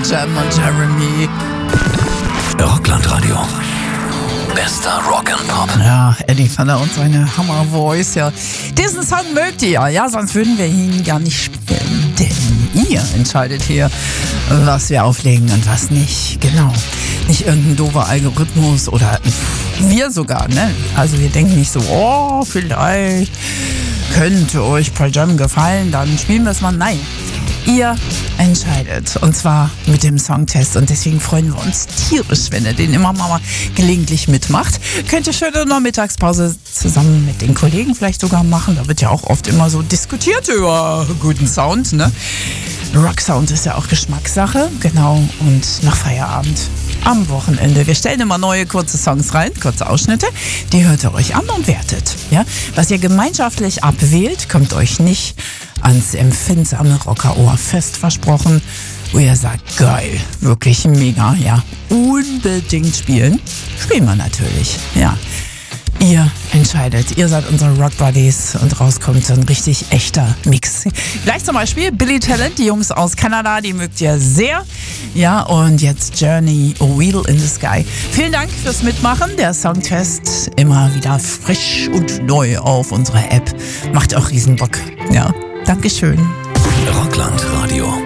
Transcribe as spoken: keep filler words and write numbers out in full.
Jam und Jeremy. Rocklandradio. Bester Rock and Pop. Ja, Eddie Vedder und seine Hammer-Voice, ja. Diesen Song mögt ihr, ja, sonst würden wir ihn gar nicht spielen. Denn ihr entscheidet hier, was wir auflegen und was nicht. Genau. Nicht irgendein doofer Algorithmus oder wir sogar, ne? Also wir denken nicht so, oh, vielleicht könnte euch Pearl Jam gefallen, dann spielen wir es mal. Nein. Ihr entscheidet. Und zwar mit dem Songtest. Und deswegen freuen wir uns tierisch, wenn ihr den immer mal gelegentlich mitmacht. Könnt ihr schön in der Mittagspause zusammen mit den Kollegen vielleicht sogar machen. Da wird ja auch oft immer so diskutiert über guten Sound, ne? Rock-Sound ist ja auch Geschmackssache. Genau. Und nach Feierabend am Wochenende. Wir stellen immer neue kurze Songs rein, kurze Ausschnitte. Die hört ihr euch an und wertet. Ja? Was ihr gemeinschaftlich abwählt, kommt euch nicht ans empfindsame Rockerohr, fest versprochen, wo ihr sagt, geil, wirklich mega, ja, unbedingt spielen. Spielen wir natürlich, ja. Ihr entscheidet, ihr seid unsere Rock Buddies und rauskommt so ein richtig echter Mix. Gleich zum Beispiel Billy Talent, die Jungs aus Kanada, die mögt ihr sehr. Ja, und jetzt Journey, A Wheel in the Sky. Vielen Dank fürs Mitmachen. Der Songtest immer wieder frisch und neu auf unserer App. Macht auch riesen Bock. Ja, Dankeschön. Rocklandradio.